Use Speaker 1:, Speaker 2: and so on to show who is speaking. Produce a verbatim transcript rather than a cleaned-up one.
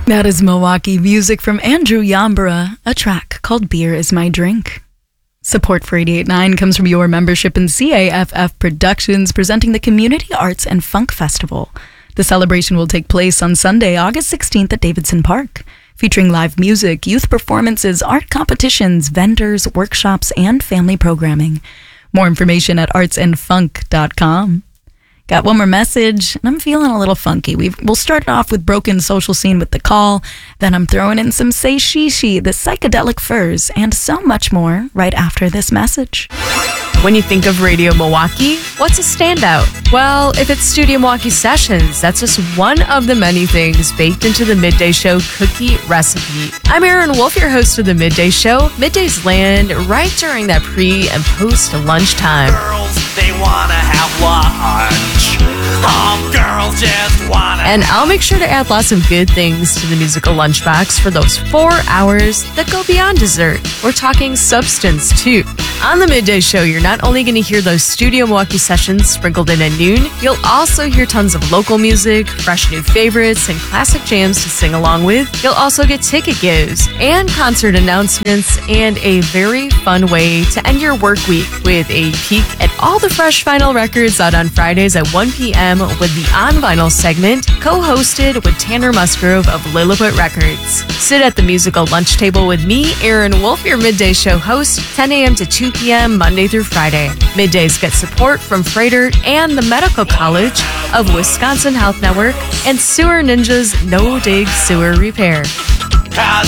Speaker 1: That is Milwaukee music from Andrew Yambara, a track called Beer Is My Drink. Support for eighty-eight point nine comes from your membership in C A F F Productions, presenting the Community Arts and Funk Festival. The celebration will take place on Sunday, August sixteenth at Davidson Park, featuring live music, youth performances, art competitions, vendors, workshops, and family programming. More information at arts and funk dot com. Got one more message, and I'm feeling a little funky. We've, we'll start it off with Broken Social Scene with The Call, then I'm throwing in some Say Shishi, The Psychedelic Furs, and so much more right after this message.
Speaker 2: When you think of Radio Milwaukee, what's a standout? Well, if it's Studio Milwaukee Sessions, that's just one of the many things baked into the Midday Show cookie recipe. I'm Erin Wolf, your host of the Midday Show. Middays land right during that pre- and post-lunch time.
Speaker 3: Girls, they wanna have lunch. All girls just wanna.
Speaker 2: And I'll make sure to add lots of good things to the musical lunchbox for those four hours that go beyond dessert. We're talking substance, too. On the Midday Show, you're not only going to hear those Studio Milwaukee Sessions sprinkled in at noon, you'll also hear tons of local music, fresh new favorites, and classic jams to sing along with. You'll also get ticket gives and concert announcements and a very fun way to end your work week with a peek at all the fresh vinyl records out on Fridays at one p.m. with the On Vinyl segment, co-hosted with Tanner Musgrove of Lilliput Records. Sit at the musical lunch table with me, Erin Wolf, your Midday Show host, ten a.m. to two p.m. Monday through Friday. Middays get support from Freighter and the Medical College of Wisconsin Health Network and Sewer Ninja's No Dig Sewer Repair.
Speaker 3: Cause